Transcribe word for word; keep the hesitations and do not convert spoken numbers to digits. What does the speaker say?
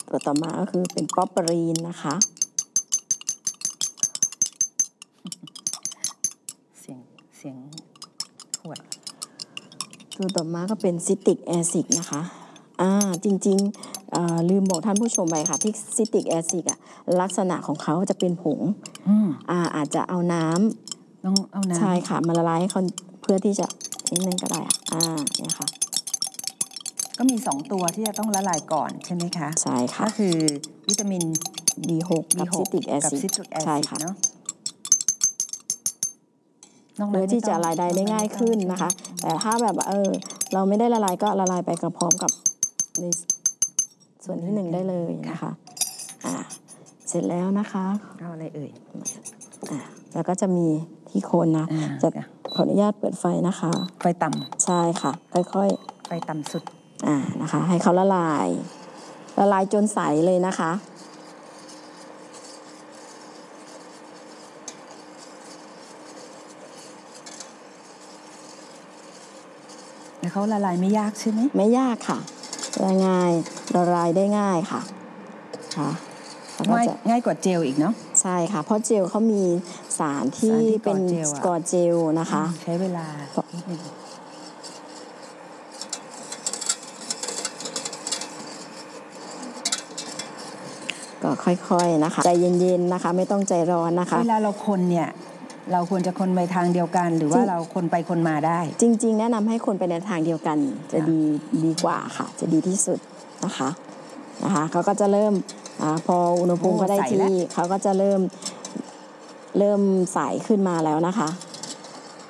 ตัวต่อมาก็คือเป็นป๊อปปรีนนะคะเสียงเสียงขวดตัวต่อมาก็เป็นซิตริกแอซิดนะคะอ่าจริงๆลืมบอกท่านผู้ชมไปค่ะที่ซิตริกแอซิดอ่ะลักษณะของเขาจะเป็นผงอ่าอาจจะเอาน้ำต้องเอาน้ำใช่ค่ะมาละลายให้เขาเพื่อที่จะนิดนึงก็ได้อ่าเนี่ยค่ะก็มีสองตัวที่จะต้องละลายก่อนใช่ไหมคะใช่ค่ะก็คือวิตามินบี หก กับซิตริกแอซิดใช่ค่ะเนาะเพื่อที่จะละลายได้ง่ายขึ้นนะคะแต่ถ้าแบบเออเราไม่ได้ละลายก็ละลายไปกับพร้อมกับในส่วนที่หนึ่งได้เลยนะคะอ่าเสร็จแล้วนะคะเอาอะไรเอ่ยอ่าแล้วก็จะมีที่โคนนะจะขออนุญาตเปิดไฟนะคะไฟต่ำใช่ค่ะค่อยๆไฟต่ำสุดอ่านะคะให้เขาละลายละลายจนใสเลยนะคะแล้วเขาละลายไม่ยากใช่ไหมไม่ยากค่ะละง่ายละลายได้ง่ายค่ะค่ะง่ายง่ายกว่าเจลอีกเนาะใช่ค่ะเพราะเจลเขามีสารที่เป็นกอเจลนะคะใช้เวลานิดนึงก็ค่อยๆนะคะใจเย็นๆนะคะไม่ต้องใจร้อนนะคะเวลาเราคนเนี่ยเราควรจะคนไปทางเดียวกันหรือว่าเราคนไปคนมาได้จริงๆแนะนำให้คนไปในทางเดียวกันจะดีดีกว่าค่ะจะดีที่สุดนะคะนะคะเขาก็จะเริ่มอ่าพออุณหภูมิก็ได้ที่เขาก็จะเริ่มเริ่มใสขึ้นมาแล้วนะคะ